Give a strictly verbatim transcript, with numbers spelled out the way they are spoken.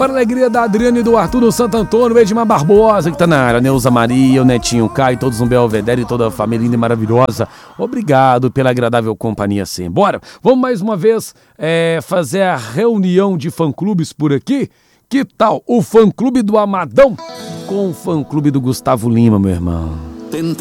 para a alegria da Adriane e do Arthur do Santo Antônio, o Edmar Barbosa, que tá na área, Neuza Maria, o Netinho Caio, todos um Belvedere e toda a família linda e maravilhosa. Obrigado pela agradável companhia sempre. Bora, vamos mais uma vez é, fazer a reunião de fã-clubes por aqui? Que tal o fã-clube do Amadão com o fã-clube do Gustavo Lima, meu irmão?